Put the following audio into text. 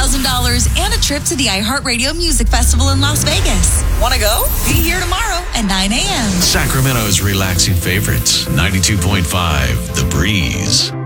$1,000 and a trip to the iHeartRadio Music Festival in Las Vegas. Want to go? Be here tomorrow at 9 a.m. Sacramento's relaxing favorites, 92.5 The Breeze.